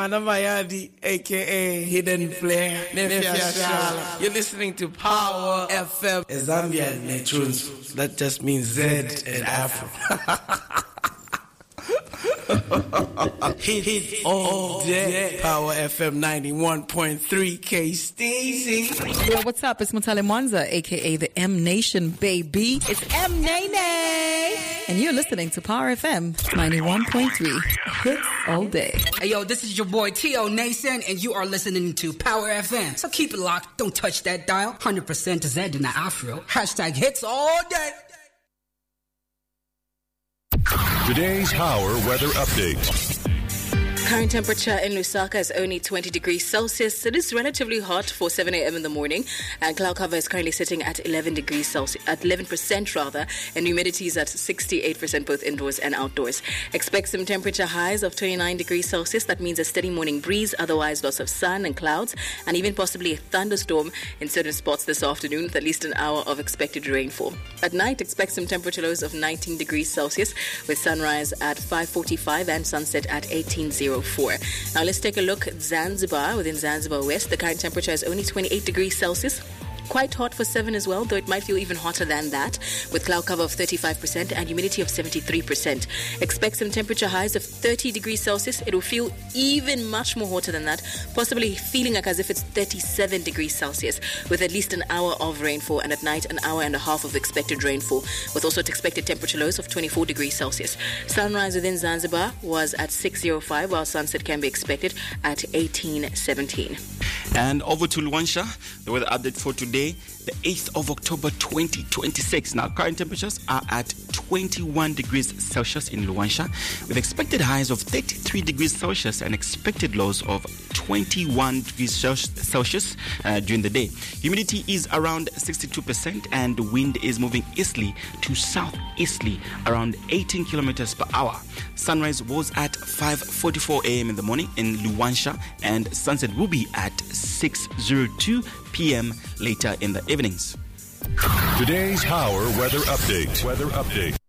Mwana Mayadi, aka Hidden Player. You're listening to Power FM. Zambia Netunes. That just means Z and Afro. Hit all day. Power FM 91.3 K Stacy. Yo, what's up? It's Mutale Mwanza, aka the M Nation baby. It's M Nene. And you're listening to Power FM 91.3. Hits all day. Hey yo, this is your boy T.O. Nason, and you are listening to Power FM. So keep it locked. Don't touch that dial. 100% Z in the Afro. Hashtag hits all day. Today's Power Weather Update. Current temperature in Lusaka is only 20 degrees Celsius. It is relatively hot for 7 a.m. in the morning, and cloud cover is currently sitting at 11 degrees Celsius, at 11% rather, and humidity is at 68% both indoors and outdoors. Expect some temperature highs of 29 degrees Celsius. That means a steady morning breeze, otherwise lots of sun and clouds, and even possibly a thunderstorm in certain spots this afternoon with at least an hour of expected rainfall. At night, expect some temperature lows of 19 degrees Celsius with sunrise at 5:45 and sunset at 18:04. Now let's take a look at Zanzibar. Within Zanzibar West, the current temperature is only 28 degrees Celsius. Quite hot for 7 as well, though it might feel even hotter than that, with cloud cover of 35% and humidity of 73%. Expect some temperature highs of 30 degrees Celsius. It will feel even much more hotter than that, possibly feeling like as if it's 37 degrees Celsius, with at least an hour of rainfall, and at night an hour and a half of expected rainfall, with also expected temperature lows of 24 degrees Celsius. Sunrise within Zanzibar was at 6:05, while sunset can be expected at 18:17. And over to Luansha, the weather update for today, the 8th of October 2026. Now, current temperatures are at 21 degrees Celsius in Luansha, with expected highs of 33 degrees Celsius and expected lows of 21 degrees Celsius during the day. Humidity is around 62%, and the wind is moving easterly to southeasterly around 18 kilometers per hour. Sunrise was at 5:44 a.m. in the morning in Luansha, and sunset will be at 6:02 p.m. later in the evenings. Today's Power Weather Update.